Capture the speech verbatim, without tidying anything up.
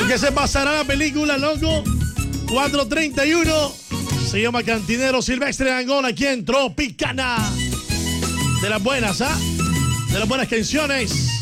¿En qué se pasará la película, loco? cuatro treinta y uno. Se llama Cantinero Silvestre Dangond aquí en Tropicana. De las buenas, ¿ah? ¿eh? De las buenas canciones.